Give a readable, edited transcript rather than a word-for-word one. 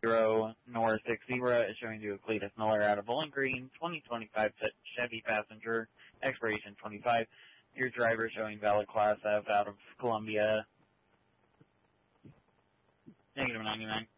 North 60 is showing you a Cletus Miller out of Bowling Green, 2025 Chevy Passenger, expiration 25. Your driver showing valid Class F out of Columbia, -99.